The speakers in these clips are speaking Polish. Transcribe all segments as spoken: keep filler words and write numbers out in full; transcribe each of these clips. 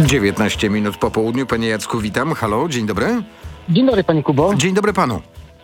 dziewiętnaście minut po południu. Panie Jacku, witam. Halo, dzień dobry. Dzień dobry, panie Kubo. Dzień dobry panu.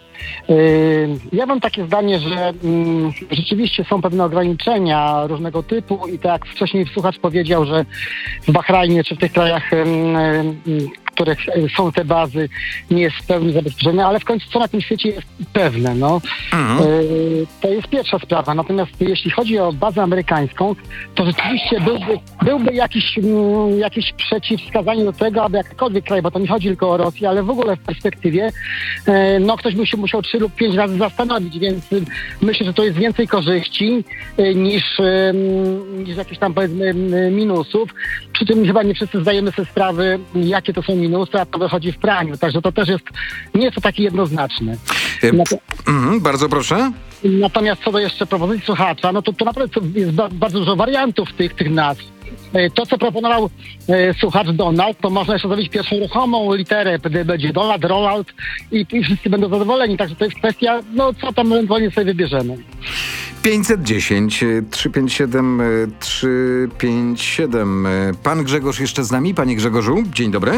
Yy, ja mam takie zdanie, że mm, rzeczywiście są pewne ograniczenia różnego typu i tak jak wcześniej słuchacz powiedział, że w Bahrajnie czy w tych krajach, yy, yy, w których są te bazy, nie jest w pełni zabezpieczone, ale w końcu co na tym świecie jest pewne. No. Mhm. Yy, to jest pierwsza sprawa. Natomiast jeśli chodzi o bazę amerykańską, to rzeczywiście byłby, byłby jakiś, mm, jakieś przeciwwskazanie do tego, aby jakikolwiek kraj, bo to nie chodzi tylko o Rosję, ale w ogóle w perspektywie, yy, no ktoś by się musiał trzy lub pięć razy zastanowić, więc y, myślę, że to jest więcej korzyści y, niż, y, niż jakieś tam powiedzmy y, minusów. Przy czym chyba nie wszyscy zdajemy sobie sprawy, jakie to są minusy, a to wychodzi w praniu. Także to też jest nieco takie jednoznaczne. Nato- Mhm, bardzo proszę. Natomiast co do jeszcze propozycji słuchacza, no to, to naprawdę jest ba- bardzo dużo wariantów tych, tych nazw. E, To, co proponował e, słuchacz Donald, to można jeszcze zrobić pierwszą ruchomą literę, wtedy będzie Donald, Roland i, i wszyscy będą zadowoleni. Także to jest kwestia, no co tam ewentualnie sobie wybierzemy. pięćset dziesięć, trzysta pięćdziesiąt siedem, trzysta pięćdziesiąt siedem. Pan Grzegorz jeszcze z nami? Panie Grzegorzu, dzień dobry.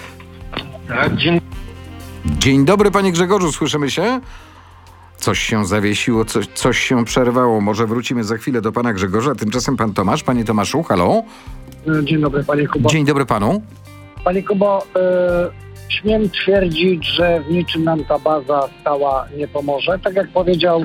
Tak, dzień Dzień dobry, panie Grzegorzu, słyszymy się? Coś się zawiesiło, coś, coś się przerwało. Może wrócimy za chwilę do pana Grzegorza. Tymczasem pan Tomasz. Panie Tomaszu, halo. Dzień dobry, panie Kubo. Dzień dobry panu. Panie Kubo, e, śmiem twierdzić, że w niczym nam ta baza stała nie pomoże. Tak jak powiedział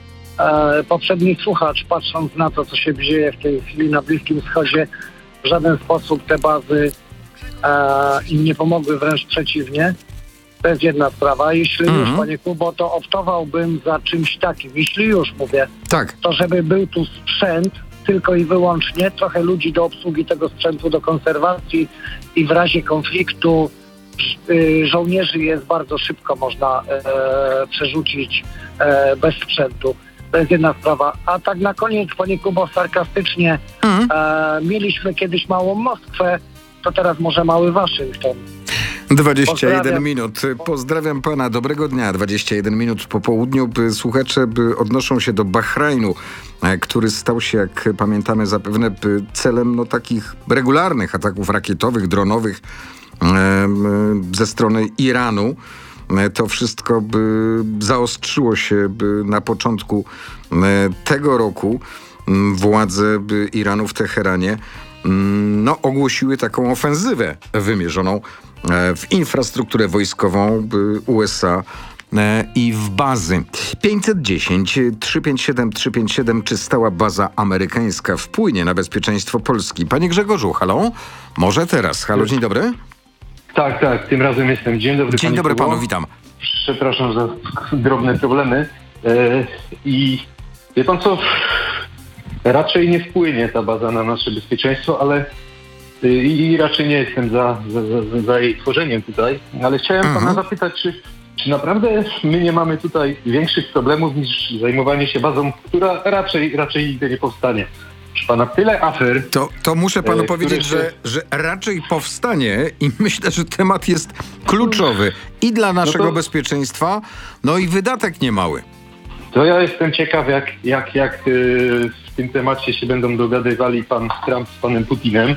e, poprzedni słuchacz, patrząc na to, co się dzieje w tej chwili na Bliskim Wschodzie, w żaden sposób te bazy e, im nie pomogły, wręcz przeciwnie. To jest jedna sprawa. Jeśli Mhm. już, panie Kubo, to optowałbym za czymś takim. Jeśli już, mówię, Tak. to żeby był tu sprzęt, tylko i wyłącznie, trochę ludzi do obsługi tego sprzętu, do konserwacji i w razie konfliktu y, żołnierzy jest bardzo szybko można e, przerzucić e, bez sprzętu. To jest jedna sprawa. A tak na koniec, panie Kubo, sarkastycznie, Mhm. e, mieliśmy kiedyś małą Moskwę, to teraz może mały Waszyngton. dwadzieścia jeden Pozdrawiam. minut. Pozdrawiam pana. Dobrego dnia. dwadzieścia jeden minut po południu. Słuchacze odnoszą się do Bahrajnu, który stał się, jak pamiętamy, zapewne celem no, takich regularnych ataków rakietowych, dronowych ze strony Iranu. To wszystko by zaostrzyło się by na początku tego roku. Władze by Iranu w Teheranie no, ogłosiły taką ofensywę wymierzoną w infrastrukturę wojskową U S A i w bazy. pięćset dziesięć, trzysta pięćdziesiąt siedem, trzysta pięćdziesiąt siedem. Czy stała baza amerykańska wpłynie na bezpieczeństwo Polski? Panie Grzegorzu, halo? Może teraz. Halo, dzień dobry. Tak, tak, tym razem jestem. Dzień dobry, Dzień panie dobry Kubo. panu, witam. Przepraszam za drobne problemy. E, I wie pan co? Raczej nie wpłynie ta baza na nasze bezpieczeństwo, ale y, i raczej nie jestem za, za, za, za jej tworzeniem tutaj. Ale chciałem Mhm. pana zapytać, czy, czy naprawdę my nie mamy tutaj większych problemów niż zajmowanie się bazą, która raczej, raczej nigdy nie powstanie. Proszę pana, tyle afer. To, to muszę panu E, powiedzieć, które że, się- że raczej powstanie i myślę, że temat jest kluczowy i dla naszego No to- bezpieczeństwa, no i wydatek niemały. To ja jestem ciekaw, jak, jak, jak y, w tym temacie się będą dogadywali pan Trump z panem Putinem.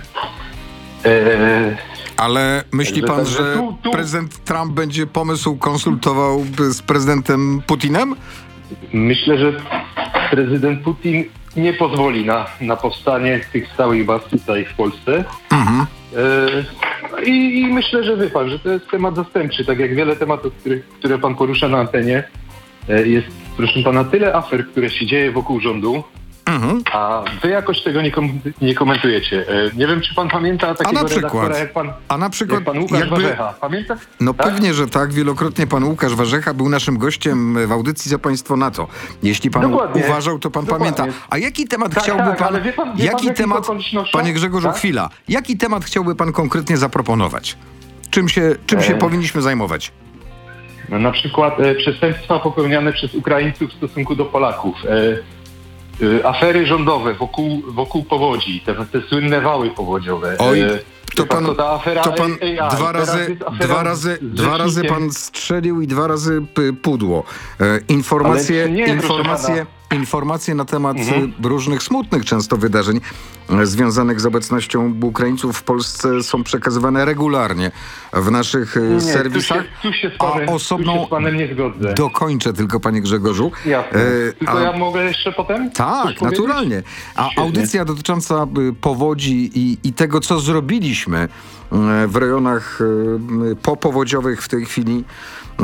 E, Ale myśli Także- pan, także że tu- tu- prezydent Trump będzie pomysł konsultował z prezydentem Putinem? myślę, że prezydent Putin nie pozwoli na, na powstanie tych stałych baz tutaj w Polsce. Mhm. E, i, I myślę, że wie pan, że to jest temat zastępczy. Tak jak wiele tematów, które, które pan porusza na antenie, e, jest, proszę pana, tyle afer, które się dzieje wokół rządu, Mhm. a wy jakoś tego nie, kom- nie komentujecie. E, nie wiem, czy pan pamięta takiego na przykład? redaktora jak pan, A na przykład jak pan Łukasz jakby... Warzecha. Pamięta? No Tak? pewnie, że tak. Wielokrotnie pan Łukasz Warzecha był naszym gościem w audycji Za Państwo na to. Jeśli pan Dokładnie. uważał, to pan Dokładnie. pamięta. A jaki temat Tak, chciałby tak, pan... ale wie pan- wie pan, w jaki jakich temat... okolicznościach? Panie Grzegorzu, Tak? chwila. Jaki temat chciałby pan konkretnie zaproponować? Czym się, czym się E. powinniśmy zajmować? No, na przykład e, przestępstwa popełniane przez Ukraińców w stosunku do Polaków. E, e, afery rządowe wokół, wokół powodzi, te, te słynne wały powodziowe. Oj, E, to wie pan, pan, co ta afera to pan A I, dwa teraz razy, jest afera dwa razy, z dwa razy rzecznikiem. pan strzelił i dwa razy p- pudło. E, informacje, Ale nie, proszę informacje, informacje na temat Mhm. y, różnych smutnych często wydarzeń y, związanych z obecnością Ukraińców w Polsce są przekazywane regularnie w naszych y, Nie, serwisach. Tu się, tu się z panem, a osobną tu się z panem nie zgodzę. dokończę tylko, panie Grzegorzu. Jasne. E, Tylko a- ja mogę jeszcze potem? coś Tak, powiedzieć? naturalnie. A Świetnie. audycja dotycząca y, powodzi i, i tego, co zrobiliśmy y, w rejonach y, popowodziowych w tej chwili, y,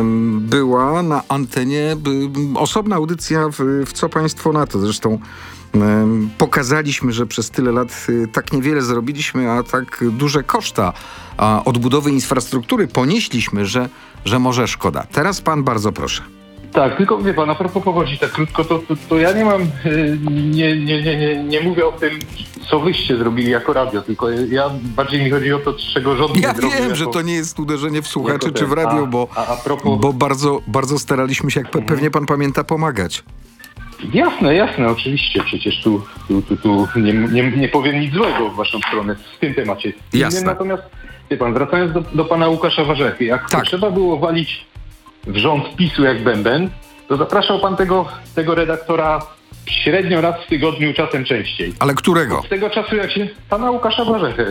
była na antenie y, osobna audycja w, w Co Państwo na to. Zresztą y, pokazaliśmy, że przez tyle lat y, tak niewiele zrobiliśmy, a tak duże koszta a odbudowy infrastruktury ponieśliśmy, że, że może szkoda. Teraz pan bardzo proszę. Tak, tylko wie pan, a propos powodzi, tak krótko, to, to, to ja nie mam, y, nie, nie, nie, nie, nie mówię o tym, co wyście zrobili jako radio, tylko ja, bardziej mi chodzi o to, czego rząd Ja nie zrobił. wiem, jako, że to nie jest uderzenie w słuchaczy jako czy ten. w radio, A- bo, a- a propos- bo bardzo, bardzo staraliśmy się, jak pe- pewnie pan pamięta, pomagać. Jasne, jasne, oczywiście, przecież tu, tu, tu, tu nie, nie, nie powiem nic złego w waszą stronę w tym temacie. Jasne. Natomiast, wie pan, wracając do, do pana Łukasza Warzechy, jak Tak. trzeba było walić w rząd PiSu jak bęben, to zapraszał pan tego, tego redaktora średnio raz w tygodniu, czasem częściej. Ale którego? Z tego czasu, jak się pana Łukasza Warzechę,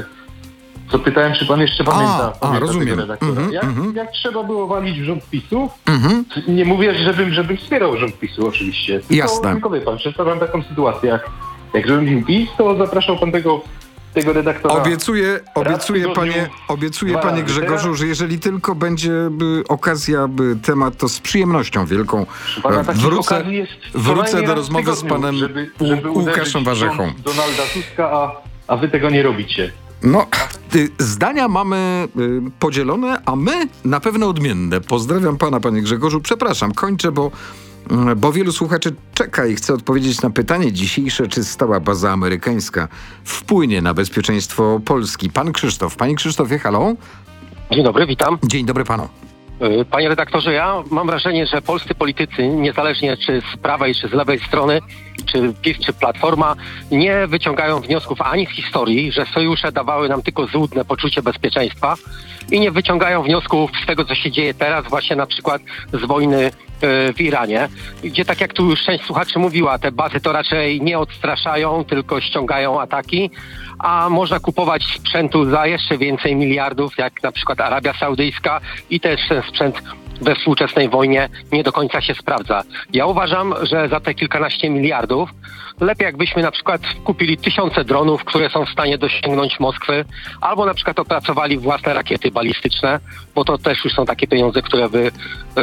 co pytałem, czy pan jeszcze pamięta, a, pamięta rozumiem. tego redaktora. Mhm, jak, mhm. jak trzeba było walić w rząd PiSu, Mhm. nie mówię, żebym, żebym wspierał rząd PiSu oczywiście. Tylko, Jasne. Tylko wie pan, przedstawiam taką sytuację, jak, jak rządził PiS, to zapraszał pan tego, tego redaktora. Obiecuję, obiecuję, tygodniu, panie, obiecuję dwa panie razy. Grzegorzu, Teraz- że jeżeli tylko będzie by, okazja, by temat, to z przyjemnością wielką Pana e, takich wrócę, okazji jest co wrócę najmniej do raz w rozmowy z tygodniu, panem żeby, Łu- żeby uderzyć Łukaszem w Warzechą. rząd Donalda Tuska, a, a wy tego nie robicie. No, y, zdania mamy y, podzielone, a my na pewno odmienne. Pozdrawiam pana, panie Grzegorzu. Przepraszam, kończę, bo, y, bo wielu słuchaczy czeka i chce odpowiedzieć na pytanie dzisiejsze, czy stała baza amerykańska wpłynie na bezpieczeństwo Polski. Pan Krzysztof. Panie Krzysztofie, halo? Dzień dobry, witam. Dzień dobry panu. Y, Panie redaktorze, ja mam wrażenie, że polscy politycy, niezależnie czy z prawej, czy z lewej strony, czy PiS, czy Platforma, nie wyciągają wniosków ani z historii, że sojusze dawały nam tylko złudne poczucie bezpieczeństwa i nie wyciągają wniosków z tego, co się dzieje teraz, właśnie na przykład z wojny y, w Iranie, gdzie tak jak tu już część słuchaczy mówiła, te bazy to raczej nie odstraszają, tylko ściągają ataki, a można kupować sprzętu za jeszcze więcej miliardów, jak na przykład Arabia Saudyjska i też ten sprzęt we współczesnej wojnie nie do końca się sprawdza. Ja uważam, że za te kilkanaście miliardów lepiej jakbyśmy na przykład kupili tysiące dronów, które są w stanie dosięgnąć Moskwy, albo na przykład opracowali własne rakiety balistyczne, bo to też już są takie pieniądze, które by yy,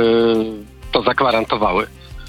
to zagwarantowały.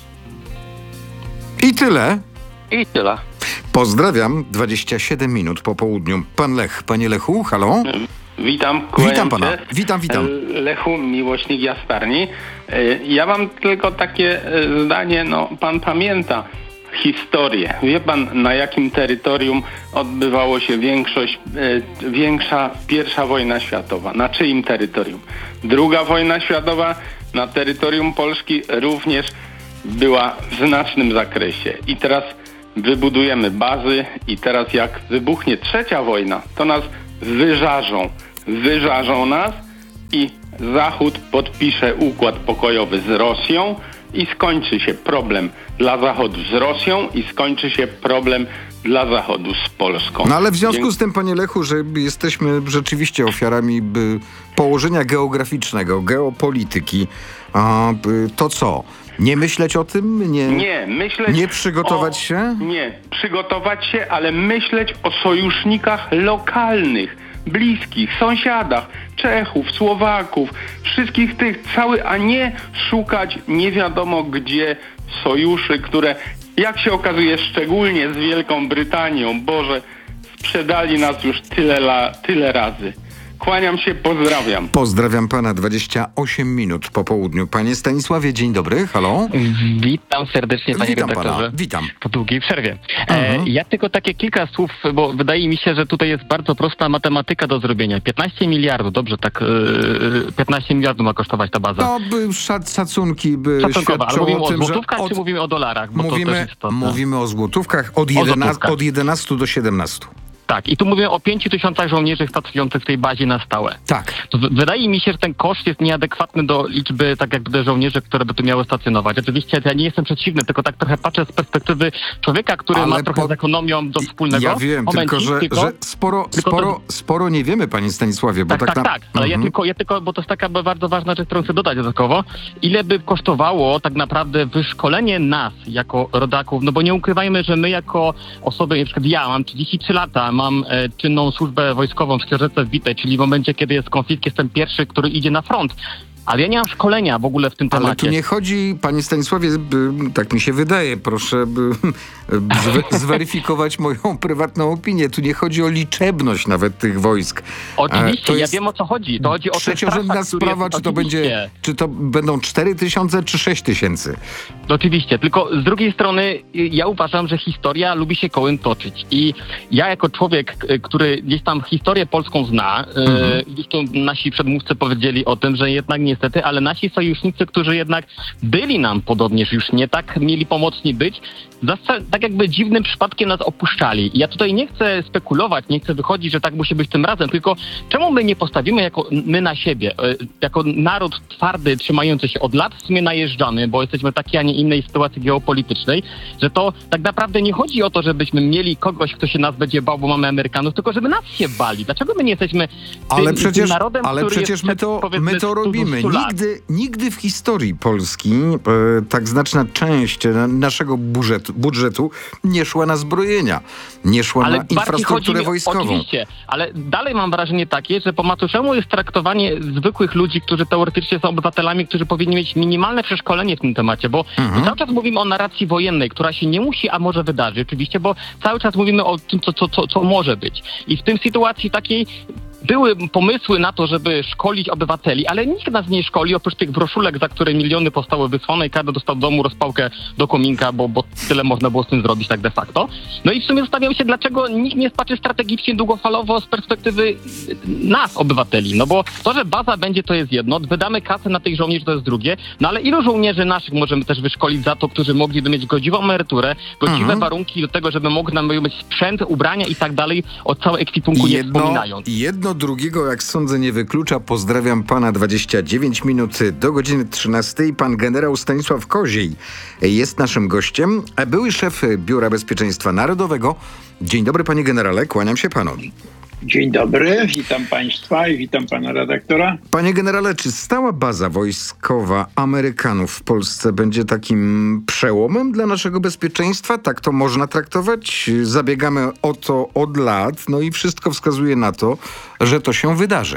I tyle. I tyle. Pozdrawiam. dwadzieścia siedem minut po południu. Pan Lech. Panie Lechu, halo? Witam, Witam kłaniam pana. się. Witam, witam. Lechu, miłośnik Jastarni. E, Ja mam tylko takie e, zdanie, no pan pamięta historię. Wie pan, na jakim terytorium odbywało się większość, e, większa pierwsza wojna światowa? Na czyim terytorium? Druga wojna światowa na terytorium Polski również była w znacznym zakresie. I teraz wybudujemy bazy i teraz jak wybuchnie trzecia wojna, to nas wyżarzą. Wyżarzą nas i Zachód podpisze układ pokojowy z Rosją i skończy się problem dla Zachodu z Rosją i skończy się problem dla Zachodu z Polską. No ale w związku Dziękuję. z tym, panie Lechu, że jesteśmy rzeczywiście ofiarami by, położenia geograficznego, geopolityki, a, by, to co? Nie myśleć o tym? Nie, Nie, myśleć nie przygotować o, się? Nie, przygotować się, ale myśleć o sojusznikach lokalnych, bliskich, sąsiadach, Czechów, Słowaków, wszystkich tych, cały, a nie szukać nie wiadomo gdzie sojuszy, które, jak się okazuje, szczególnie z Wielką Brytanią, Boże, sprzedali nas już tyle, la, tyle razy. Kłaniam się, pozdrawiam. Pozdrawiam pana, dwadzieścia osiem minut po południu. Panie Stanisławie, dzień dobry, halo? Witam serdecznie, panie Witam redaktorze. pana, witam. Po długiej przerwie. E, Mhm. ja tylko takie kilka słów, bo wydaje mi się, że tutaj jest bardzo prosta matematyka do zrobienia. piętnaście miliardów, dobrze, tak, e, piętnaście miliardów ma kosztować ta baza. To by szac, szacunki by Szacunkowa, ale świadczą mówimy o o tym, że złotówkach, od, czy mówimy o dolarach? Bo to też mówimy, jest istotne. mówimy o złotówkach od, jedenastu, złotówkach. od jedenastu do siedemnastu. Tak, i tu mówię o pięciu tysiącach żołnierzy stacjonujących w tej bazie na stałe. Tak. To w- wydaje mi się, że ten koszt jest nieadekwatny do liczby tak jakby żołnierzy, które by tu miały stacjonować. Oczywiście ja nie jestem przeciwny, tylko tak trochę patrzę z perspektywy człowieka, który Ale ma trochę po- z ekonomią do wspólnego. Ja wiem, Momencik, tylko, że, tylko- że sporo, tylko to- sporo, sporo nie wiemy, panie Stanisławie, bo Tak, tak, na... tak, ale ja Mhm. tylko, ja tylko, bo to jest taka bardzo ważna rzecz, którą chcę dodać dodatkowo, ile by kosztowało tak naprawdę wyszkolenie nas jako rodaków, no bo nie ukrywajmy, że my jako osoby, na przykład ja mam trzydzieści trzy lata, mam e, czynną służbę wojskową w Księżyce Wbitej, czyli w momencie, kiedy jest konflikt, jestem pierwszy, który idzie na front. Ale ja nie mam szkolenia w ogóle w tym Ale temacie. tu nie chodzi, panie Stanisławie, by, tak mi się wydaje, proszę by, zwe, zweryfikować moją prywatną opinię. Tu nie chodzi o liczebność nawet tych wojsk. Oczywiście, E, to ja jest wiem o co chodzi. To chodzi o ten trzeciorzędna strach, który sprawa, jest, czy to oczywiście. będzie, czy to będą cztery tysiące, czy sześć tysięcy. Oczywiście, tylko z drugiej strony y, ja uważam, że historia lubi się kołem toczyć i ja jako człowiek, y, który gdzieś tam historię polską zna, y, Mhm. już tu nasi przedmówcy powiedzieli o tym, że jednak niestety, ale nasi sojusznicy, którzy jednak byli nam podobnież już nie tak mieli pomocni być, zasa- tak jakby dziwnym przypadkiem nas opuszczali. I ja tutaj nie chcę spekulować, nie chcę wychodzić, że tak musi być tym razem, tylko czemu my nie postawimy jako my na siebie, y, jako naród twardy, trzymający się od lat, w sumie najeżdżany, bo jesteśmy w takiej, a nie innej sytuacji geopolitycznej, że to tak naprawdę nie chodzi o to, żebyśmy mieli kogoś, kto się nas będzie bał, bo mamy Amerykanów, tylko żeby nas się bali. Dlaczego my nie jesteśmy tym, Ale przecież, tym narodem, ale który przecież jest my przed, to, powiedzmy, my to stu, robimy. stu lat? Nigdy, nigdy w historii Polski e, tak znaczna część e, naszego budżetu, budżetu nie szła na zbrojenia, nie szła Ale na bardziej infrastrukturę chodzi mi- wojskową. Oczywiście, ale dalej mam wrażenie takie, że po macoszemu jest traktowanie zwykłych ludzi, którzy teoretycznie są obywatelami, którzy powinni mieć minimalne przeszkolenie w tym temacie, bo Mhm. cały czas mówimy o narracji wojennej, która się nie musi, a może wydarzy oczywiście, bo cały czas mówimy o tym, co, co, co, co może być. I w tym sytuacji takiej były pomysły na to, żeby szkolić obywateli, ale nikt nas nie szkoli, oprócz tych broszurek, za które miliony zostały wysłane i każdy dostał do domu rozpałkę do kominka, bo, bo tyle można było z tym zrobić tak de facto. No i w sumie zastanawiam się, dlaczego nikt nie patrzy strategicznie, długofalowo z perspektywy nas, obywateli. No bo to, że baza będzie, to jest jedno, wydamy kasę na tych żołnierzy, to jest drugie, no ale ilu żołnierzy naszych możemy też wyszkolić za to, którzy mogliby mieć godziwą emeryturę, godziwe Mhm. warunki do tego, żeby mogli nam mieć sprzęt, ubrania i tak dalej, o całej ekwipunku nie Jedno, wspominając. jedno drugiego, jak sądzę, nie wyklucza. Pozdrawiam pana. dwadzieścia dziewięć minut do godziny trzynastej. Pan generał Stanisław Koziej jest naszym gościem. Były szef Biura Bezpieczeństwa Narodowego. Dzień dobry, panie generale, kłaniam się panu. Dzień dobry, witam państwa i witam pana redaktora. Panie generale, czy stała baza wojskowa Amerykanów w Polsce będzie takim przełomem dla naszego bezpieczeństwa? Tak to można traktować? Zabiegamy o to od lat, no i wszystko wskazuje na to, że to się wydarzy.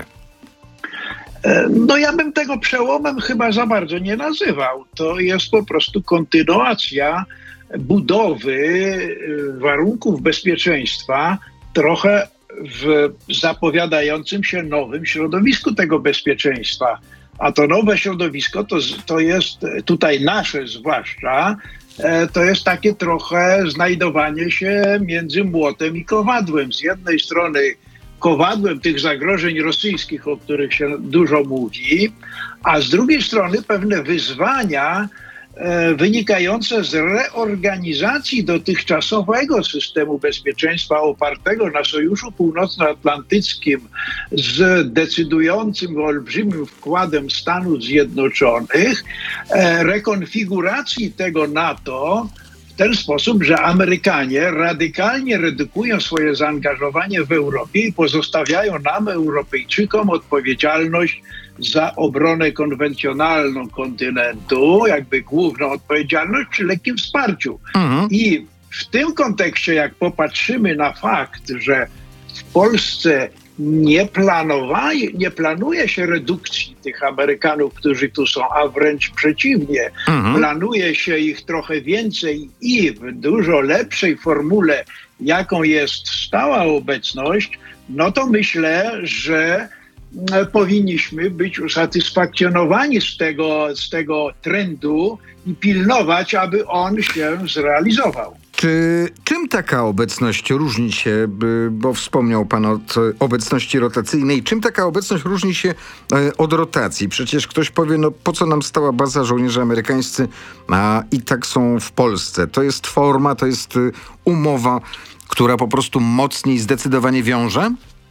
E, No ja bym tego przełomem chyba za bardzo nie nazywał. To jest po prostu kontynuacja budowy e, warunków bezpieczeństwa trochę w zapowiadającym się nowym środowisku tego bezpieczeństwa. A to nowe środowisko to, z- to jest tutaj nasze zwłaszcza, e, to jest takie trochę znajdowanie się między młotem i kowadłem. Z jednej strony kowadłem tych zagrożeń rosyjskich, o których się dużo mówi, a z drugiej strony pewne wyzwania e, wynikające z reorganizacji dotychczasowego systemu bezpieczeństwa opartego na Sojuszu Północnoatlantyckim z decydującym, olbrzymim wkładem Stanów Zjednoczonych, e, rekonfiguracji tego NATO w ten sposób, że Amerykanie radykalnie redukują swoje zaangażowanie w Europie i pozostawiają nam, Europejczykom, odpowiedzialność za obronę konwencjonalną kontynentu, jakby główną odpowiedzialność przy lekkim wsparciu. Mhm. I w tym kontekście, jak popatrzymy na fakt, że w Polsce nie, planowaj, nie planuje się redukcji tych Amerykanów, którzy tu są, a wręcz przeciwnie, Mhm. planuje się ich trochę więcej i w dużo lepszej formule, jaką jest stała obecność, no to myślę, że e, powinniśmy być usatysfakcjonowani z tego, z tego trendu i pilnować, aby on się zrealizował. Czy czym taka obecność różni się, by- bo wspomniał pan o t- obecności rotacyjnej, czym taka obecność różni się e, od rotacji? Przecież ktoś powie, no po co nam stała baza żołnierzy amerykańscy, a i tak są w Polsce. To jest forma, to jest y, umowa. która po prostu mocniej, zdecydowanie wiąże?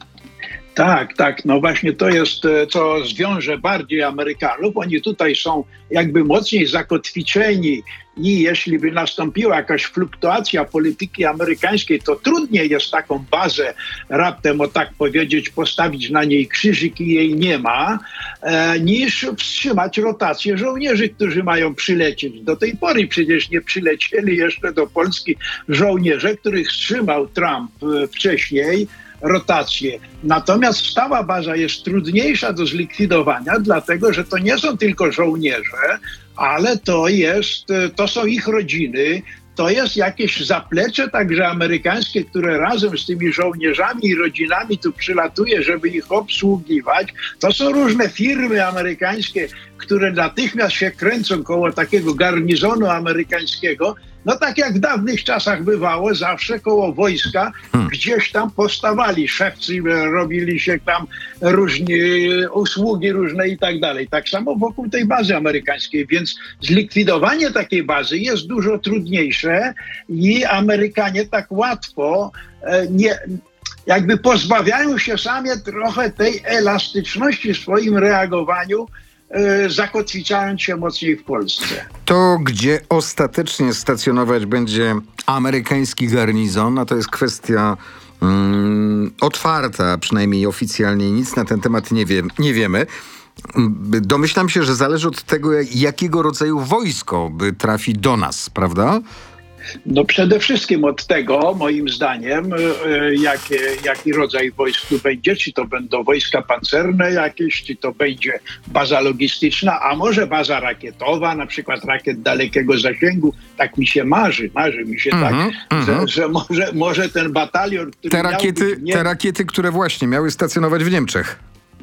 Tak, tak, no właśnie to jest, co zwiąże bardziej Amerykanów. Oni tutaj są jakby mocniej zakotwiczeni i jeśli by nastąpiła jakaś fluktuacja polityki amerykańskiej, to trudniej jest taką bazę raptem, o tak powiedzieć, postawić na niej krzyżyk i jej nie ma, e, niż wstrzymać rotację żołnierzy, którzy mają przylecieć. Do tej pory przecież nie przylecieli jeszcze do Polski żołnierze, których wstrzymał Trump e, wcześniej, rotację. Natomiast stała baza jest trudniejsza do zlikwidowania, dlatego że to nie są tylko żołnierze, ale to jest, to są ich rodziny, to jest jakieś zaplecze także amerykańskie, które razem z tymi żołnierzami i rodzinami tu przylatuje, żeby ich obsługiwać. To są różne firmy amerykańskie, które natychmiast się kręcą koło takiego garnizonu amerykańskiego. No tak jak w dawnych czasach bywało, zawsze koło wojska hmm. gdzieś tam postawali szewcy, robili się tam różne usługi różne i tak dalej. Tak samo wokół tej bazy amerykańskiej, więc zlikwidowanie takiej bazy jest dużo trudniejsze i Amerykanie tak łatwo e, nie... jakby pozbawiają się sami trochę tej elastyczności w swoim reagowaniu, zakotwiczając się mocniej w Polsce. To, gdzie ostatecznie stacjonować będzie amerykański garnizon, a to jest kwestia mm, otwarta, przynajmniej oficjalnie nic na ten temat nie, wie, nie wiemy. Domyślam się, że zależy od tego, jakiego rodzaju wojsko trafi do nas, prawda? No przede wszystkim od tego, moim zdaniem, jaki, jaki rodzaj wojsk tu będzie, czy to będą wojska pancerne jakieś, czy to będzie baza logistyczna, a może baza rakietowa, na przykład rakiet dalekiego zasięgu. Tak mi się marzy, marzy mi się mm-hmm, tak, mm-hmm. Że, że może, może ten batalion, który te rakiety, nie... te rakiety, które właśnie miały stacjonować w Niemczech.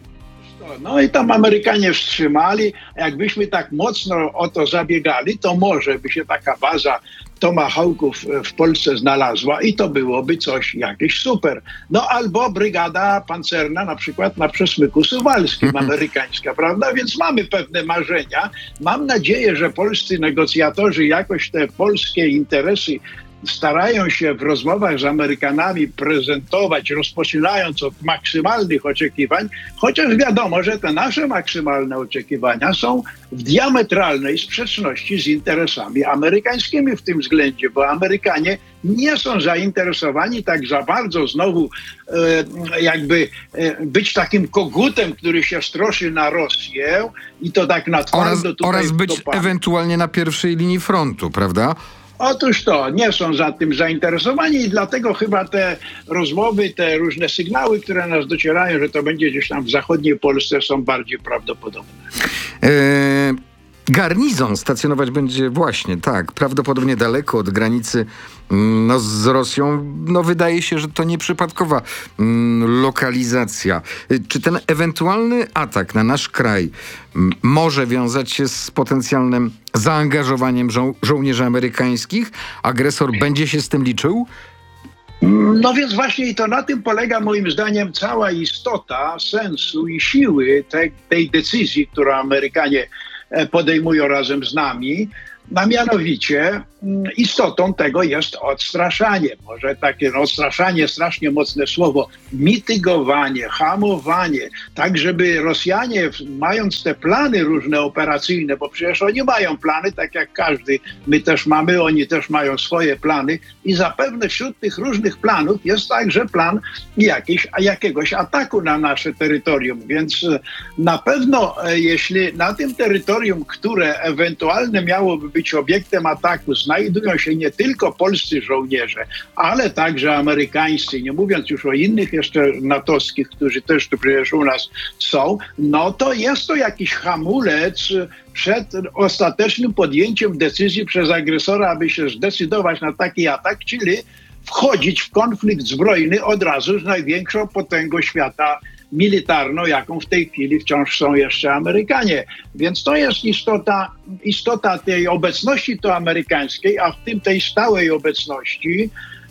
No i tam Amerykanie wstrzymali. Jakbyśmy tak mocno o to zabiegali, to może by się taka baza Tomahawków w Polsce znalazła i to byłoby coś jakieś super. No albo brygada pancerna na przykład na Przesmyku Suwalskim amerykańska, prawda? Więc mamy pewne marzenia. Mam nadzieję, że polscy negocjatorzy jakoś te polskie interesy starają się w rozmowach z Amerykanami prezentować, rozpoczynając od maksymalnych oczekiwań, chociaż wiadomo, że te nasze maksymalne oczekiwania są w diametralnej sprzeczności z interesami amerykańskimi w tym względzie, bo Amerykanie nie są zainteresowani tak za bardzo znowu e, jakby e, być takim kogutem, który się stroszy na Rosję i to tak na twardo oraz, tutaj oraz być wkopane. Ewentualnie na pierwszej linii frontu, prawda? Otóż to, nie są za tym zainteresowani i dlatego chyba te rozmowy, te różne sygnały, które nas docierają, że to będzie gdzieś tam w zachodniej Polsce, są bardziej prawdopodobne. Eee, garnizon stacjonować będzie właśnie, tak, prawdopodobnie daleko od granicy no, z Rosją. No wydaje się, że to nieprzypadkowa mm, lokalizacja. Czy ten ewentualny atak na nasz kraj m, może wiązać się z potencjalnym zaangażowaniem żo- żołnierzy amerykańskich? Agresor będzie się z tym liczył? No więc właśnie i to na tym polega moim zdaniem cała istota sensu i siły tej, tej decyzji, którą Amerykanie podejmują razem z nami. A mianowicie istotą tego jest odstraszanie. Może takie no, odstraszanie, strasznie mocne słowo, mitygowanie, hamowanie, tak żeby Rosjanie, mając te plany różne operacyjne, bo przecież oni mają plany, tak jak każdy, my też mamy, oni też mają swoje plany i zapewne wśród tych różnych planów jest także plan jakiś, jakiegoś ataku na nasze terytorium, więc na pewno jeśli na tym terytorium, które ewentualnie miałoby być obiektem ataku, znajdują się nie tylko polscy żołnierze, ale także amerykańscy, nie mówiąc już o innych jeszcze natowskich, którzy też tu przecież u nas są, no to jest to jakiś hamulec przed ostatecznym podjęciem decyzji przez agresora, aby się zdecydować na taki atak, czyli wchodzić w konflikt zbrojny od razu z największą potęgą świata militarną, jaką w tej chwili wciąż są jeszcze Amerykanie. Więc to jest istota, istota tej obecności to amerykańskiej, a w tym tej stałej obecności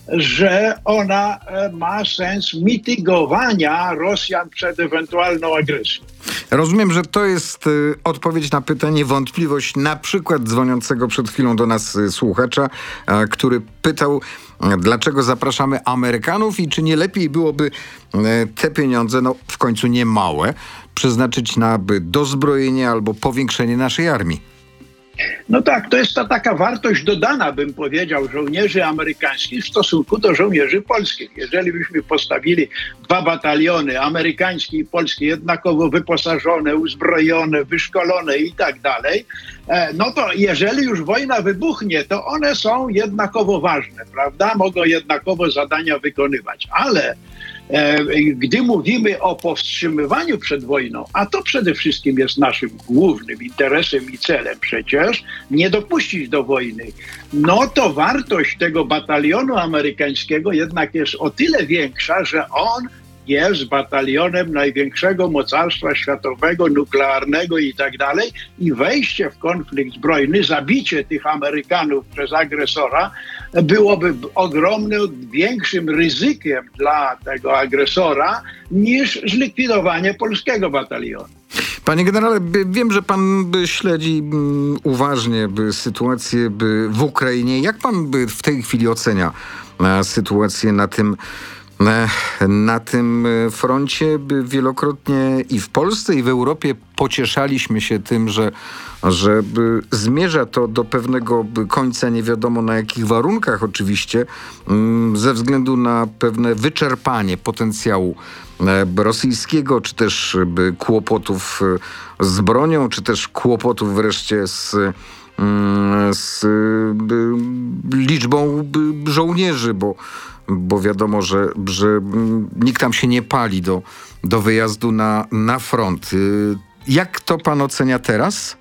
że ona ma sens mitygowania Rosjan przed ewentualną agresją. Rozumiem, że to jest y, odpowiedź na pytanie, wątpliwość na przykład dzwoniącego przed chwilą do nas y, słuchacza, y, który pytał, y, dlaczego zapraszamy Amerykanów i czy nie lepiej byłoby y, te pieniądze, no w końcu nie małe, przeznaczyć na by dozbrojenie albo powiększenie naszej armii. No tak, to jest ta taka wartość dodana, bym powiedział, żołnierzy amerykańskich w stosunku do żołnierzy polskich. Jeżeli byśmy postawili dwa bataliony, amerykański i polski, jednakowo wyposażone, uzbrojone, wyszkolone i tak dalej, no to jeżeli już wojna wybuchnie, to one są jednakowo ważne, prawda? Mogą jednakowo zadania wykonywać, ale gdy mówimy o powstrzymywaniu przed wojną, a to przede wszystkim jest naszym głównym interesem i celem przecież, nie dopuścić do wojny, no to wartość tego batalionu amerykańskiego jednak jest o tyle większa, że on jest batalionem największego mocarstwa światowego, nuklearnego i tak dalej, i wejście w konflikt zbrojny, zabicie tych Amerykanów przez agresora byłoby ogromnym, większym ryzykiem dla tego agresora niż zlikwidowanie polskiego batalionu. Panie generale, wiem, że pan śledzi uważnie sytuację w Ukrainie. Jak pan w tej chwili ocenia sytuację na tym Na tym froncie? Wielokrotnie i w Polsce, i w Europie pocieszaliśmy się tym, że, że zmierza to do pewnego końca, nie wiadomo na jakich warunkach oczywiście, ze względu na pewne wyczerpanie potencjału rosyjskiego, czy też kłopotów z bronią, czy też kłopotów wreszcie z, z liczbą żołnierzy, bo bo wiadomo, że, że nikt tam się nie pali do, do wyjazdu na, na front. Jak to pan ocenia teraz?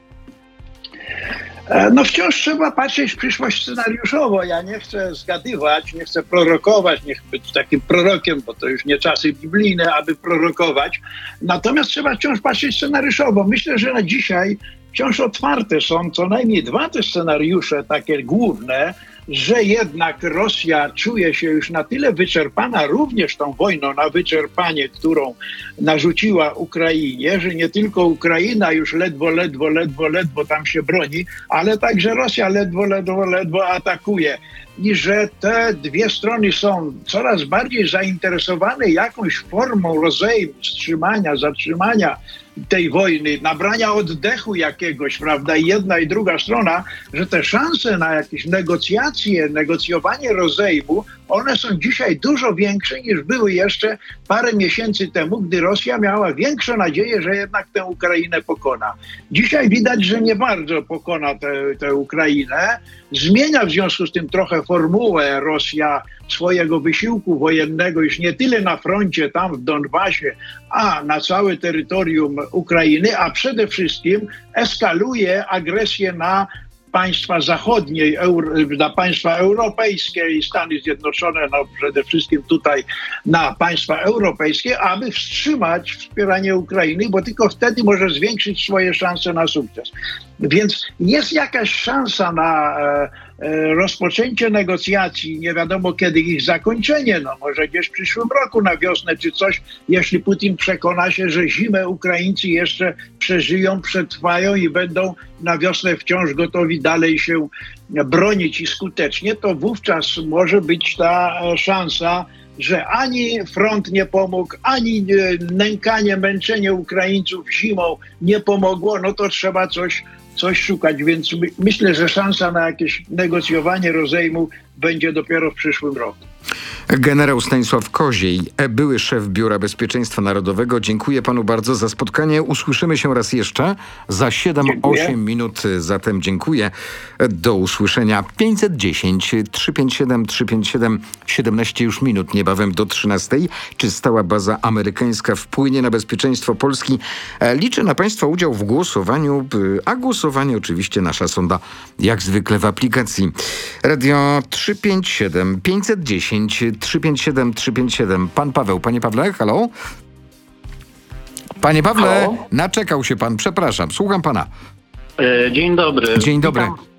No wciąż trzeba patrzeć w przyszłość scenariuszowo. Ja nie chcę zgadywać, nie chcę prorokować, nie chcę być takim prorokiem, bo to już nie czasy biblijne, aby prorokować. Natomiast trzeba wciąż patrzeć scenariuszowo. Myślę, że na dzisiaj wciąż otwarte są co najmniej dwa te scenariusze, takie główne, że jednak Rosja czuje się już na tyle wyczerpana również tą wojną na wyczerpanie, którą narzuciła Ukrainie, że nie tylko Ukraina już ledwo, ledwo, ledwo, ledwo tam się broni, ale także Rosja ledwo, ledwo, ledwo atakuje. I że te dwie strony są coraz bardziej zainteresowane jakąś formą rozejmu, wstrzymania, zatrzymania tej wojny, nabrania oddechu jakiegoś, prawda, i jedna i druga strona, że te szanse na jakieś negocjacje, negocjowanie rozejmu, one są dzisiaj dużo większe niż były jeszcze parę miesięcy temu, gdy Rosja miała większą nadzieję, że jednak tę Ukrainę pokona. Dzisiaj widać, że nie bardzo pokona tę, tę Ukrainę. Zmienia w związku z tym trochę formułę Rosja swojego wysiłku wojennego już nie tyle na froncie tam w Donbasie, a na całe terytorium Ukrainy, a przede wszystkim eskaluje agresję na państwa zachodnie, na państwa europejskie i Stany Zjednoczone, no przede wszystkim tutaj na państwa europejskie, aby wstrzymać wspieranie Ukrainy, bo tylko wtedy może zwiększyć swoje szanse na sukces. Więc jest jakaś szansa na e, e, rozpoczęcie negocjacji, nie wiadomo kiedy ich zakończenie, no może gdzieś w przyszłym roku na wiosnę czy coś, jeśli Putin przekona się, że zimę Ukraińcy jeszcze przeżyją, przetrwają i będą na wiosnę wciąż gotowi dalej się bronić i skutecznie, to wówczas może być ta szansa, że ani front nie pomógł, ani nękanie, męczenie Ukraińców zimą nie pomogło, no to trzeba coś, coś szukać. Więc my, myślę, że szansa na jakieś negocjowanie rozejmu będzie dopiero w przyszłym roku. Generał Stanisław Koziej, były szef Biura Bezpieczeństwa Narodowego. Dziękuję panu bardzo za spotkanie. Usłyszymy się raz jeszcze za siedem osiem minut. Zatem dziękuję. Do usłyszenia. pięćset dziesięć, trzysta pięćdziesiąt siedem, trzysta pięćdziesiąt siedem, siedemnaście już minut, niebawem do trzynastej. Czy stała baza amerykańska wpłynie na bezpieczeństwo Polski? Liczę na państwa udział w głosowaniu, a głosowanie oczywiście nasza sonda jak zwykle w aplikacji. Radio trzysta pięćdziesiąt siedem, pięćset dziesięć, trzysta pięćdziesiąt siedem, trzysta pięćdziesiąt siedem. Pan Paweł. Panie Pawle, halo? Panie Pawle, halo? Naczekał się pan, przepraszam, słucham pana. E, dzień dobry. Dzień dobry. Witam,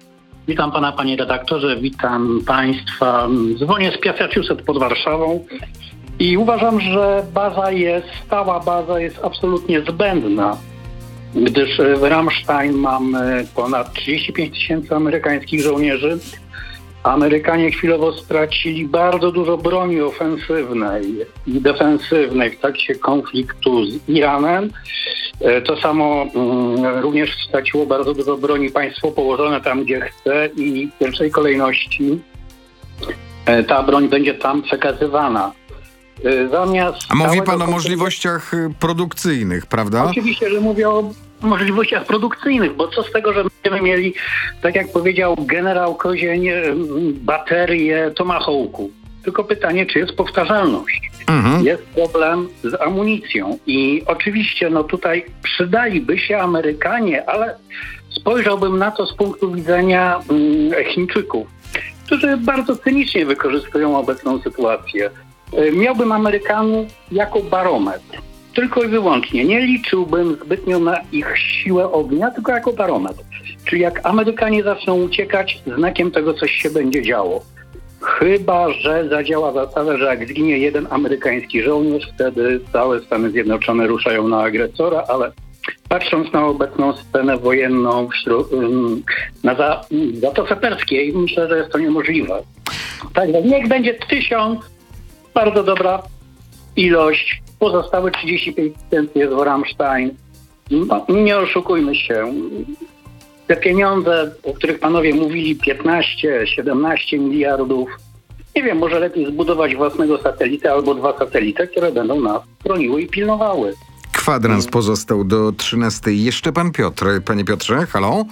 Witam pana, panie redaktorze, witam państwa. Dzwonię z Piaseczuset pod Warszawą i uważam, że baza jest, stała baza jest absolutnie zbędna, gdyż w Ramstein mamy ponad trzydzieści pięć tysięcy amerykańskich żołnierzy. Amerykanie chwilowo stracili bardzo dużo broni ofensywnej i defensywnej w trakcie konfliktu z Iranem. To samo mm, również straciło bardzo dużo broni państwo położone tam, gdzie chce i w pierwszej kolejności e, ta broń będzie tam przekazywana. E, zamiast A mówi pan o konfliktu... możliwościach y, produkcyjnych, prawda? Oczywiście, że mówię o możliwościach produkcyjnych, bo co z tego, że będziemy mieli, tak jak powiedział generał Kozień, baterię Tomahawku. Tylko pytanie, czy jest powtarzalność. Mhm. Jest problem z amunicją i oczywiście no tutaj przydaliby się Amerykanie, ale spojrzałbym na to z punktu widzenia mm, Chińczyków, którzy bardzo cynicznie wykorzystują obecną sytuację. Y, miałbym Amerykanów jako barometr. Tylko i wyłącznie. Nie liczyłbym zbytnio na ich siłę ognia, tylko jako barometr. Czyli jak Amerykanie zaczną uciekać, znakiem tego coś się będzie działo. Chyba że zadziała zasada, że jak zginie jeden amerykański żołnierz, wtedy całe Stany Zjednoczone ruszają na agresora, ale patrząc na obecną scenę wojenną na Zatoce Perskiej, myślę, że jest to niemożliwe. Także niech będzie tysiąc, bardzo dobra ilość. Pozostałe trzydzieści pięć tysięcy jest w Ramstein. No, nie oszukujmy się. Te pieniądze, o których panowie mówili, piętnaście, siedemnaście miliardów, nie wiem, może lepiej zbudować własnego satelitę albo dwa satelity, które będą nas broniły i pilnowały. Kwadrans pozostał do trzynastej. Jeszcze pan Piotr. Panie Piotrze, halo?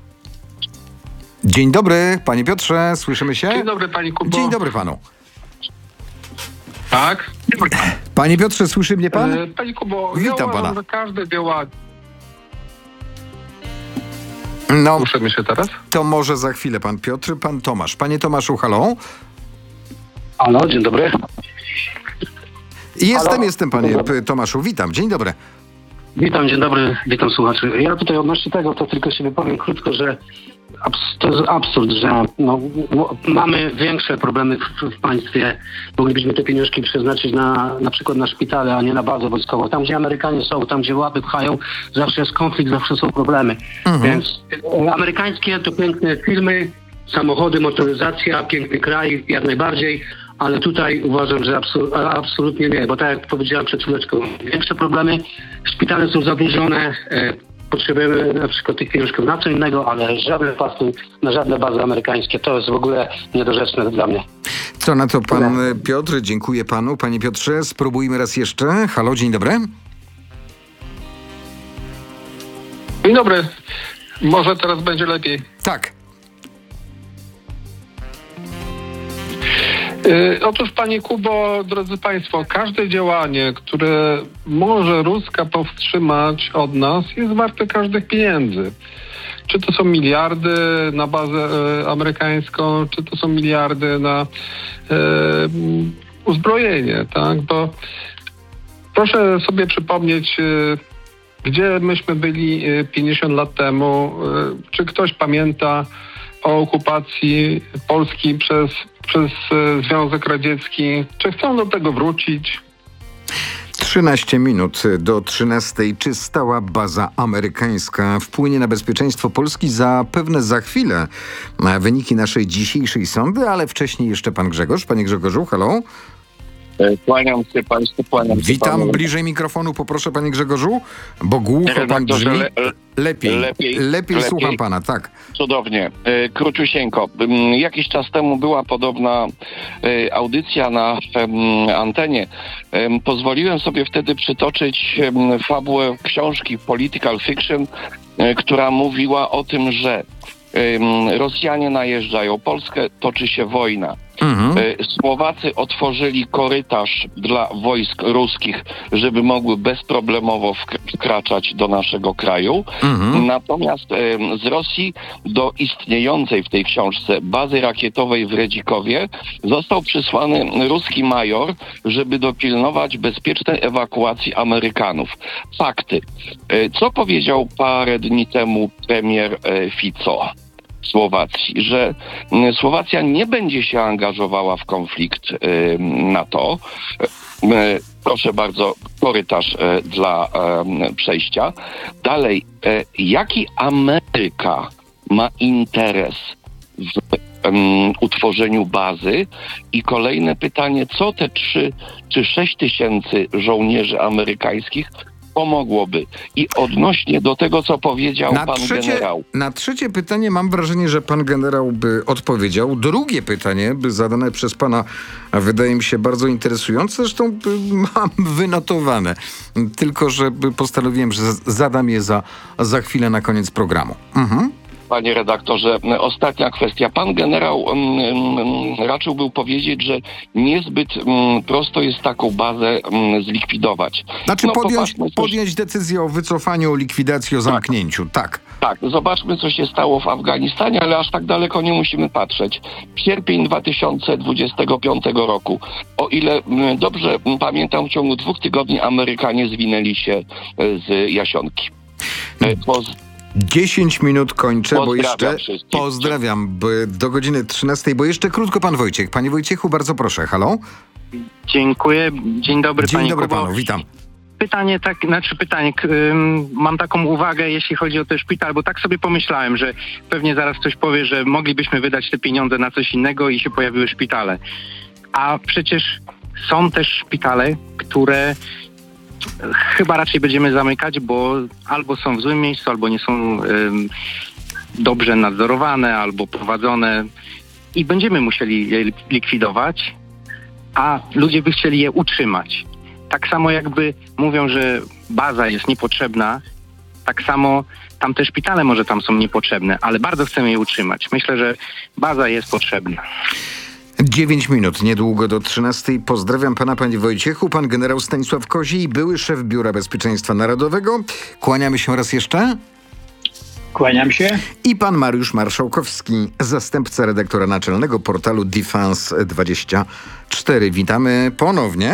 Dzień dobry, panie Piotrze, słyszymy się? Dzień dobry, pani Kubo. Dzień dobry panu. Tak? Panie Piotrze, słyszy mnie pan? E, Panie Kubo, Witam ja uważam, pana. że każde działanie... No, Słyszymy się teraz? to może za chwilę pan Piotr, pan Tomasz. Panie Tomaszu, halo? Halo, dzień dobry. Jestem, Halo? jestem panie P- Tomaszu, witam, dzień dobry. Witam, dzień dobry, witam słuchaczy. Ja tutaj odnośnie tego, to tylko się wypowiem krótko, że abs- to jest absurd, że no, no, mamy większe problemy w, w państwie. Moglibyśmy te pieniążki przeznaczyć na, na przykład na szpitale, a nie na bazę wojskową. Tam, gdzie Amerykanie są, tam, gdzie łapy pchają, zawsze jest konflikt, zawsze są problemy. Mhm. Więc e, amerykańskie to piękne filmy, samochody, motoryzacja, piękny kraj, jak najbardziej. Ale tutaj uważam, że absol- absolutnie nie, bo tak jak powiedziałem przed chwileczką, większe problemy, szpitale są zadłużone, e, potrzebujemy na przykład tych pieniążków na co innego, ale żadne pasy na żadne bazy amerykańskie, to jest w ogóle niedorzeczne dla mnie. Co na to pan Piotr? Dziękuję panu. Panie Piotrze, spróbujmy raz jeszcze. Halo, dzień dobry. Dzień dobry. Może teraz będzie lepiej. Tak. Yy, otóż, panie Kubo, drodzy państwo, każde działanie, które może Ruska powstrzymać od nas, jest warte każdych pieniędzy. Czy to są miliardy na bazę e, amerykańską, czy to są miliardy na e, uzbrojenie, tak? Bo proszę sobie przypomnieć, e, gdzie myśmy byli e, pięćdziesiąt lat temu. E, czy ktoś pamięta o okupacji Polski przez, przez e, Związek Radziecki? Czy chcą do tego wrócić? trzynaście minut do trzynastej. Czy stała baza amerykańska wpłynie na bezpieczeństwo Polski? Zapewne za chwilę na wyniki naszej dzisiejszej sondy, ale wcześniej jeszcze pan Grzegorz. Panie Grzegorzu, halo. Kłaniam się państwu, kłaniam się Witam. panu. Bliżej mikrofonu poproszę, panie Grzegorzu, bo głucho pan Redaktorze, brzmi. le- Lepiej, lepiej, lepiej, lepiej. słucham pana, tak. Cudownie. E, Króciusieńko. M, Jakiś czas temu była podobna e, audycja na em, antenie. Em, Pozwoliłem sobie wtedy przytoczyć em, fabułę książki Political Fiction, e, która mówiła o tym, że em, Rosjanie najeżdżają Polskę, toczy się wojna. Mhm. E, Słowacy otworzyli korytarz dla wojsk ruskich, żeby mogły bezproblemowo wk- wkraczać do naszego kraju. Mhm. Natomiast e, z Rosji do istniejącej w tej książce bazy rakietowej w Redzikowie został przysłany ruski major, żeby dopilnować bezpiecznej ewakuacji Amerykanów. Fakty. E, Co powiedział parę dni temu premier e, Fico? Słowacji, że Słowacja nie będzie się angażowała w konflikt NATO. Proszę bardzo, korytarz dla przejścia. Dalej, jaki Ameryka ma interes w um, utworzeniu bazy? I kolejne pytanie, co te trzy czy sześć tysięcy żołnierzy amerykańskich pomogłoby? I odnośnie do tego, co powiedział na pan trzecie, generał. Na trzecie pytanie mam wrażenie, że pan generał by odpowiedział. Drugie pytanie, by zadane przez pana, a wydaje mi się bardzo interesujące, zresztą mam wynotowane. Tylko, że postanowiłem, że zadam je za, za chwilę na koniec programu. Mhm. Panie redaktorze, ostatnia kwestia. Pan generał um, raczył był powiedzieć, że niezbyt um, prosto jest taką bazę um, zlikwidować. Znaczy no, podjąć, coś... podjąć decyzję o wycofaniu, o likwidacji, o zamknięciu. Tak. Tak, zobaczmy, co się stało w Afganistanie, ale aż tak daleko nie musimy patrzeć. Sierpień dwa tysiące dwudziestego piątego roku. O ile um, dobrze um, pamiętam, w ciągu dwóch tygodni Amerykanie zwinęli się z Jasionki. Po dziesięć minut kończę, bo jeszcze wszystkich. pozdrawiam by do godziny trzynastej, bo jeszcze krótko pan Wojciech. Panie Wojciechu, bardzo proszę. Halo? Dziękuję. Dzień dobry, Dzień panie dobry Kubo. panu, witam. Pytanie, tak, znaczy pytanie, k- ym, mam taką uwagę, jeśli chodzi o ten szpital, bo tak sobie pomyślałem, że pewnie zaraz ktoś powie, że moglibyśmy wydać te pieniądze na coś innego i się pojawiły szpitale. A przecież są też szpitale, które chyba raczej będziemy zamykać, bo albo są w złym miejscu, albo nie są ym, dobrze nadzorowane, albo prowadzone i będziemy musieli je likwidować, a ludzie by chcieli je utrzymać. Tak samo jakby mówią, że baza jest niepotrzebna, tak samo tamte szpitale może tam są niepotrzebne, ale bardzo chcemy je utrzymać. Myślę, że baza jest potrzebna. Dziewięć minut, niedługo do trzynastej. Pozdrawiam pana, panie Wojciechu. Pan generał Stanisław Kozi, były szef Biura Bezpieczeństwa Narodowego. Kłaniamy się raz jeszcze. Kłaniam się. I pan Mariusz Marszałkowski, zastępca redaktora naczelnego portalu Defense dwadzieścia cztery. Witamy ponownie.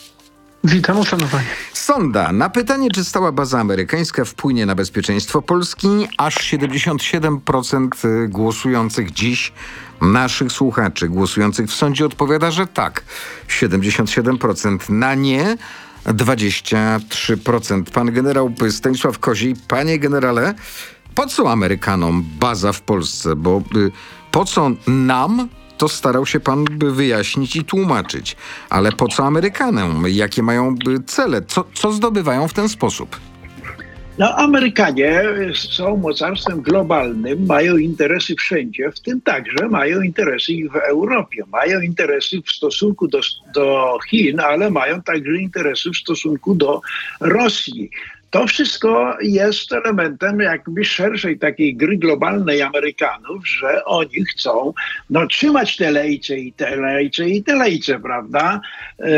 Witam, uszanowanie. Sonda. Na pytanie, czy stała baza amerykańska wpłynie na bezpieczeństwo Polski, aż siedemdziesiąt siedem procent głosujących dziś, naszych słuchaczy głosujących w sądzie, odpowiada, że tak. siedemdziesiąt siedem procent na nie, dwadzieścia trzy procent. Pan generał Stanisław Kozi. Panie generale, po co Amerykanom baza w Polsce? Bo y, po co nam, to starał się pan by wyjaśnić i tłumaczyć. Ale po co Amerykanom? Jakie mają cele? Co, co zdobywają w ten sposób? No, Amerykanie są mocarstwem globalnym, mają interesy wszędzie, w tym także mają interesy i w Europie. Mają interesy w stosunku do, do Chin, ale mają także interesy w stosunku do Rosji. To wszystko jest elementem jakby szerszej takiej gry globalnej Amerykanów, że oni chcą no, trzymać te lejce i te lejce i te lejce, prawda? E,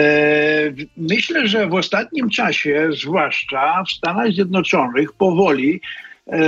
myślę, że w ostatnim czasie, zwłaszcza w Stanach Zjednoczonych, powoli e,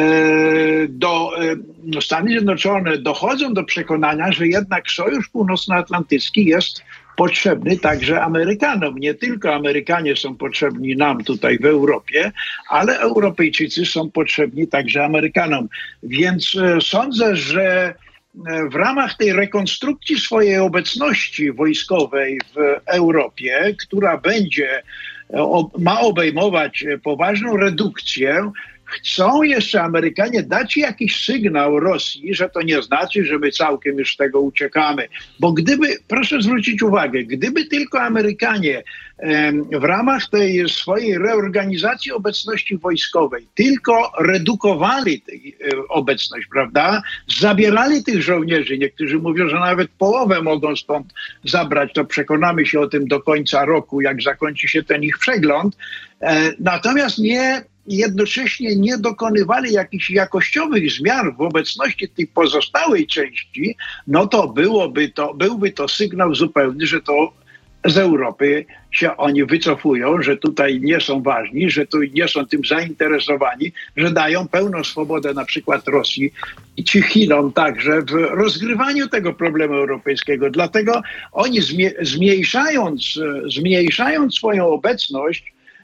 do, e, Stany Zjednoczone dochodzą do przekonania, że jednak Sojusz Północnoatlantycki jest potrzebny także Amerykanom. Nie tylko Amerykanie są potrzebni nam tutaj w Europie, ale Europejczycy są potrzebni także Amerykanom. Więc e, sądzę, że w ramach tej rekonstrukcji swojej obecności wojskowej w Europie, która będzie, o, ma obejmować poważną redukcję, chcą jeszcze Amerykanie dać jakiś sygnał Rosji, że to nie znaczy, że my całkiem już z tego uciekamy. Bo gdyby, proszę zwrócić uwagę, gdyby tylko Amerykanie em, w ramach tej swojej reorganizacji obecności wojskowej tylko redukowali tę e, obecność, prawda, zabierali tych żołnierzy, niektórzy mówią, że nawet połowę mogą stąd zabrać, to przekonamy się o tym do końca roku, jak zakończy się ten ich przegląd. E, natomiast nie jednocześnie nie dokonywali jakichś jakościowych zmian w obecności tej pozostałej części, no to byłoby to, byłby to sygnał zupełny, że to z Europy się oni wycofują, że tutaj nie są ważni, że tu nie są tym zainteresowani, że dają pełną swobodę na przykład Rosji czy Chinom także w rozgrywaniu tego problemu europejskiego. Dlatego oni zmniejszając, zmniejszając swoją obecność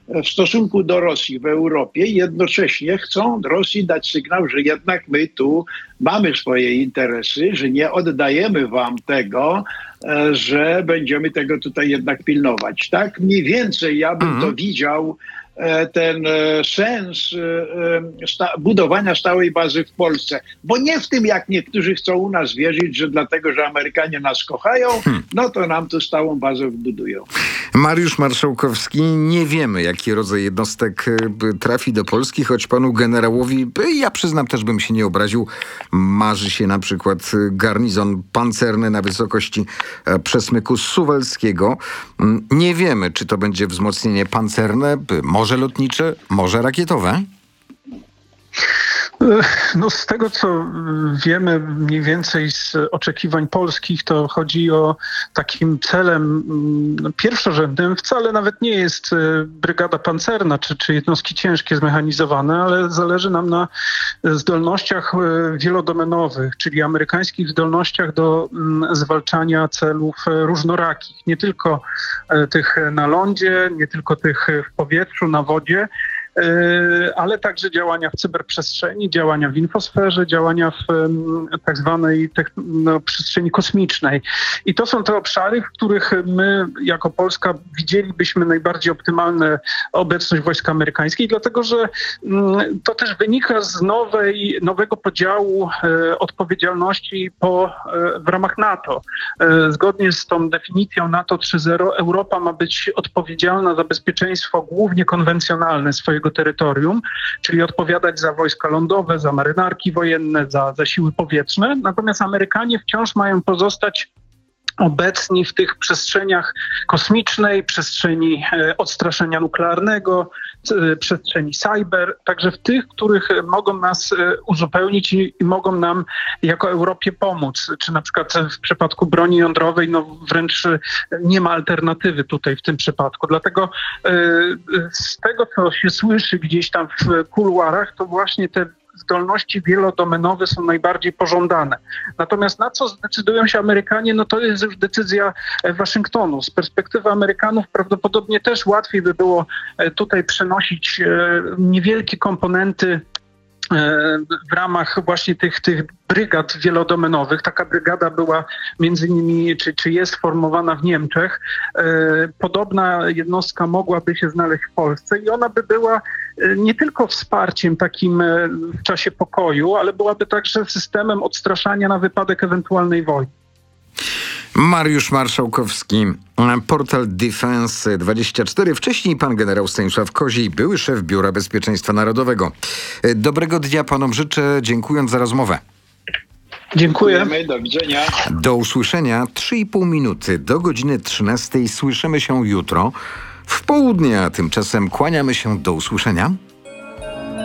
w stosunku do Rosji w Europie. Jednocześnie chcą Rosji dać sygnał, że jednak my tu mamy swoje interesy, że nie oddajemy wam tego, że będziemy tego tutaj jednak pilnować. Tak mniej więcej ja bym to widział, ten sens sta- budowania stałej bazy w Polsce. Bo nie w tym, jak niektórzy chcą u nas wierzyć, że dlatego, że Amerykanie nas kochają, no to nam tu stałą bazę wbudują. Mariusz Marszałkowski, nie wiemy, jaki rodzaj jednostek trafi do Polski, choć panu generałowi, ja przyznam, też bym się nie obraził, marzy się na przykład garnizon pancerny na wysokości przesmyku suwalskiego. Nie wiemy, czy to będzie wzmocnienie pancerne, może lotnicze, może rakietowe? No z tego, co wiemy mniej więcej z oczekiwań polskich, to chodzi o takim celem no, pierwszorzędnym. Wcale nawet nie jest brygada pancerna czy, czy jednostki ciężkie zmechanizowane, ale zależy nam na zdolnościach wielodomenowych, czyli amerykańskich zdolnościach do zwalczania celów różnorakich. Nie tylko tych na lądzie, nie tylko tych w powietrzu, na wodzie, ale także działania w cyberprzestrzeni, działania w infosferze, działania w tak zwanej no, przestrzeni kosmicznej. I to są te obszary, w których my jako Polska widzielibyśmy najbardziej optymalną obecność wojsk amerykańskich, dlatego że to też wynika z nowej, nowego podziału e, odpowiedzialności po, e, w ramach NATO. E, zgodnie z tą definicją NATO trzy zero Europa ma być odpowiedzialna za bezpieczeństwo głównie konwencjonalne swojego terytorium, czyli odpowiadać za wojska lądowe, za marynarki wojenne, za, za siły powietrzne. Natomiast Amerykanie wciąż mają pozostać obecni w tych przestrzeniach kosmicznej, przestrzeni e, odstraszenia nuklearnego, e, przestrzeni cyber, także w tych, których mogą nas e, uzupełnić i, i mogą nam jako Europie pomóc. Czy na przykład w przypadku broni jądrowej, no wręcz nie ma alternatywy tutaj w tym przypadku. Dlatego e, z tego, co się słyszy gdzieś tam w kuluarach, to właśnie te zdolności wielodomenowe są najbardziej pożądane. Natomiast na co zdecydują się Amerykanie, no to jest już decyzja Waszyngtonu. Z perspektywy Amerykanów prawdopodobnie też łatwiej by było tutaj przenosić niewielkie komponenty w ramach właśnie tych, tych brygad wielodomenowych. Taka brygada była między innymi, czy, czy jest formowana w Niemczech. Podobna jednostka mogłaby się znaleźć w Polsce i ona by była nie tylko wsparciem takim w czasie pokoju, ale byłaby także systemem odstraszania na wypadek ewentualnej wojny. Mariusz Marszałkowski, portal Defense dwadzieścia cztery. Wcześniej pan generał Stanisław Koziej, były szef Biura Bezpieczeństwa Narodowego. Dobrego dnia panom życzę, dziękując za rozmowę. Dziękuję. Dziękujemy, do widzenia. Do usłyszenia. trzy i pół minuty do godziny trzynastej. Słyszymy się jutro w południe, a tymczasem kłaniamy się do usłyszenia.